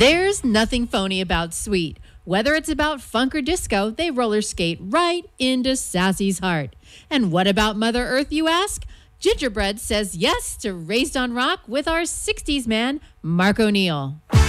There's nothing phony about Sweet. Whether it's about funk or disco, they roller skate right into Sassy's heart. And what about Mother Earth, you ask? Gingerbread says yes to Raised on Rock with our 60s man, Mark O'Neill.